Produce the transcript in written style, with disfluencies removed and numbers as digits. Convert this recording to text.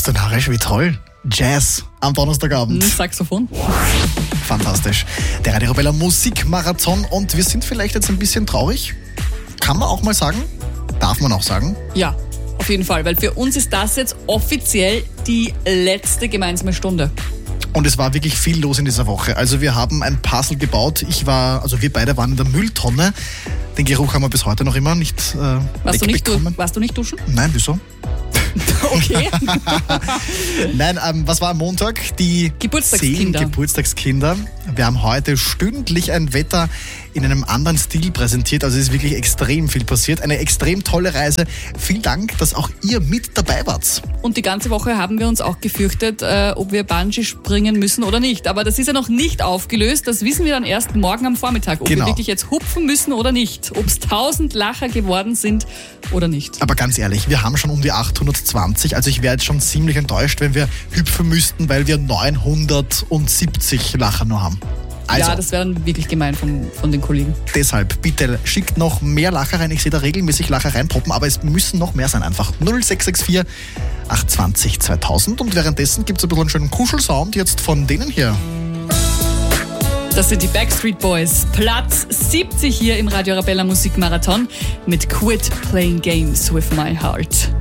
Passionarisch, wie toll. Jazz am Donnerstagabend. Saxophon. Fantastisch. Der Radio Arabella Musikmarathon und wir sind vielleicht jetzt ein bisschen traurig. Kann man auch mal sagen? Darf man auch sagen? Ja, auf jeden Fall, weil für uns ist das jetzt offiziell die letzte gemeinsame Stunde. Und es war wirklich viel los in dieser Woche. Also wir haben ein Puzzle gebaut. Wir beide waren in der Mülltonne. Den Geruch haben wir bis heute noch immer nicht wegbekommen. Warst du nicht duschen? Nein, wieso? Okay. Nein, was war am Montag? Die Geburtstagskinder. 10 Geburtstagskinder. Wir haben heute stündlich ein Wetter in einem anderen Stil präsentiert. Also es ist wirklich extrem viel passiert. Eine extrem tolle Reise. Vielen Dank, dass auch ihr mit dabei wart. Und die ganze Woche haben wir uns auch gefürchtet, ob wir Bungee springen müssen oder nicht. Aber das ist ja noch nicht aufgelöst. Das wissen wir dann erst morgen am Vormittag, ob wir wirklich jetzt hupfen müssen oder nicht. Ob es 1000 Lacher geworden sind oder nicht. Aber ganz ehrlich, wir haben schon um die 820. Also ich wäre jetzt schon ziemlich enttäuscht, wenn wir hüpfen müssten, weil wir 970 Lacher nur haben. Also, ja, das wäre dann wirklich gemein von den Kollegen. Deshalb, bitte schickt noch mehr Lacher rein. Ich sehe da regelmäßig Lacher reinpoppen, aber es müssen noch mehr sein einfach. 0664 820 2000 und währenddessen gibt es ein bisschen einen schönen Kuschelsound jetzt von denen hier. Das sind die Backstreet Boys. Platz 70 hier im Radio Arabella Musikmarathon mit Quit Playing Games with My Heart.